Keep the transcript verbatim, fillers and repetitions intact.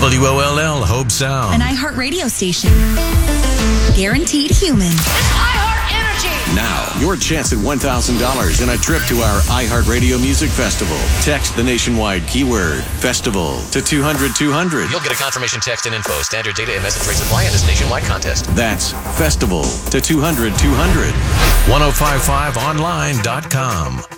W O L L, Hope Sound. An iHeart radio station. Guaranteed human. It's iHeart Energy. Now, your chance at one thousand dollars and a trip to our iHeartRadio Music Festival. Text the nationwide keyword FESTIVAL to two hundred two hundred. You'll get a confirmation text and info. Standard data and message rates apply in this nationwide contest. That's FESTIVAL to two hundred two hundred. ten fifty-five online dot com.